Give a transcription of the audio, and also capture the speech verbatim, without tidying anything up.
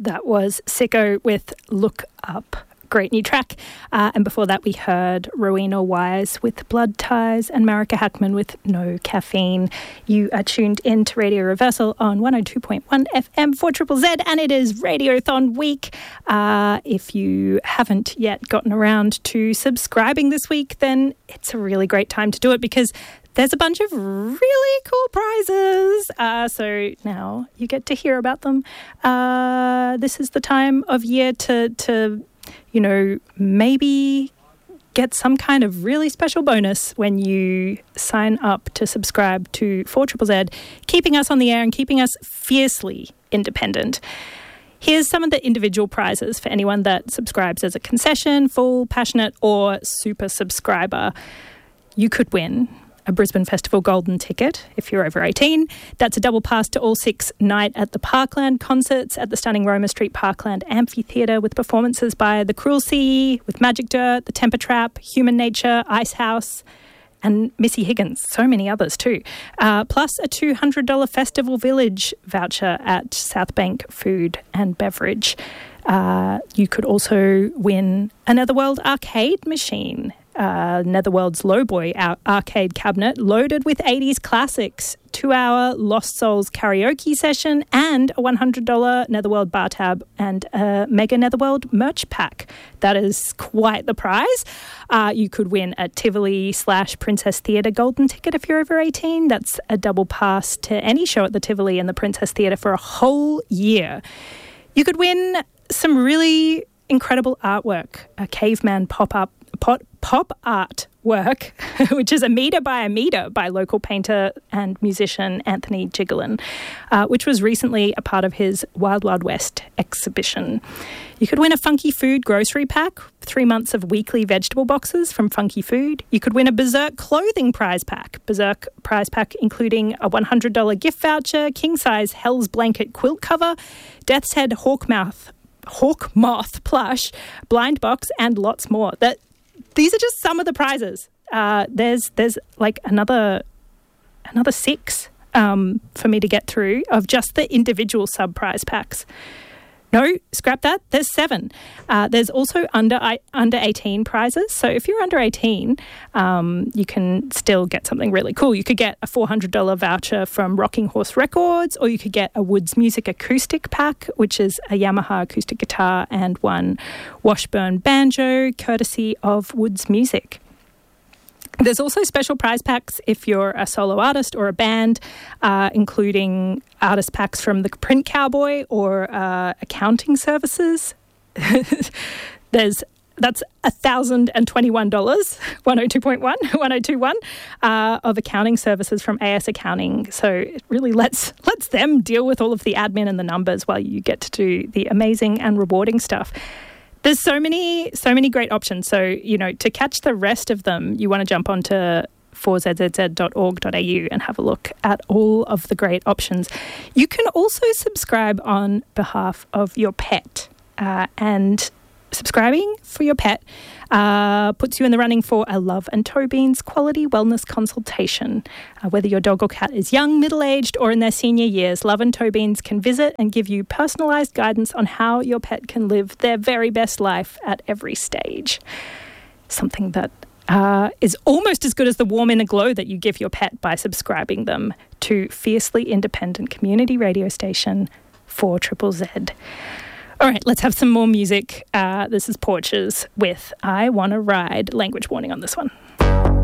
That was Sicko with Look Up. Great new track. Uh, and before that, we heard Rowena Wise with Blood Ties and Marika Hackman with No Caffeine. You are tuned in to Radio Reversal on one oh two point one F M four Z Z, and it is Radiothon week. Uh, if you haven't yet gotten around to subscribing this week, then it's a really great time to do it because there's a bunch of really cool prizes. Uh, so now you get to hear about them. Uh, this is the time of year to to you know, maybe get some kind of really special bonus when you sign up to subscribe to four Z Z Z, keeping us on the air and keeping us fiercely independent. Here's some of the individual prizes for anyone that subscribes as a concession, full, passionate, or super subscriber. You could win a Brisbane Festival golden ticket if you're over eighteen. That's a double pass to all six Night at the Parkland concerts at the stunning Roma Street Parkland Amphitheatre with performances by The Cruel Sea, with Magic Dirt, The Temper Trap, Human Nature, Ice House, and Missy Higgins. So many others too. Uh, plus a two hundred dollars Festival Village voucher at South Bank Food and Beverage. Uh, you could also win a Netherworld arcade machine. Uh, Netherworld's Lowboy ar- arcade cabinet loaded with eighties classics, two-hour Lost Souls karaoke session, and a one hundred dollars Netherworld bar tab and a mega Netherworld merch pack. That is quite the prize. Uh, you could win a Tivoli slash Princess Theatre golden ticket if you're over eighteen. That's a double pass to any show at the Tivoli and the Princess Theatre for a whole year. You could win some really incredible artwork, a caveman pop-up Pop, pop art work, which is a metre by a metre by local painter and musician Anthony Jigglein, uh, which was recently a part of his Wild Wild West exhibition. You could win a Funky Food grocery pack, three months of weekly vegetable boxes from Funky Food. You could win a Berserk clothing prize pack, Berserk prize pack including a one hundred dollars gift voucher, king-size Hell's Blanket quilt cover, Death's Head Hawkmouth, Hawk Moth plush, blind box, and lots more. That These are just some of the prizes. Uh, there's there's like another another six um, for me to get through of just the individual sub prize packs. No, scrap that. There's seven. Uh, there's also under I, under eighteen prizes. So if you're under eighteen, um, you can still get something really cool. You could get a four hundred dollars voucher from Rocking Horse Records, or you could get a Woods Music acoustic pack, which is a Yamaha acoustic guitar and one Washburn banjo, courtesy of Woods Music. There's also special prize packs if you're a solo artist or a band, uh, including artist packs from the Print Cowboy or uh, accounting services. There's that's one thousand twenty-one dollars, one oh two point one, one oh two point one, uh, of accounting services from A S Accounting. So it really lets lets them deal with all of the admin and the numbers while you get to do the amazing and rewarding stuff. There's so many, so many great options. So, you know, to catch the rest of them, you want to jump onto four z z z dot org dot a u and have a look at all of the great options. You can also subscribe on behalf of your pet. Uh, and subscribing for your pet uh, puts you in the running for a Love and Toe Beans quality wellness consultation. Uh, whether your dog or cat is young, middle-aged, or in their senior years, Love and Toe Beans can visit and give you personalised guidance on how your pet can live their very best life at every stage. Something that uh, is almost as good as the warm inner glow that you give your pet by subscribing them to fiercely independent community radio station four Z Z Z. All right, let's have some more music. Uh, this is Porches with I Wanna Ride. Language warning on this one.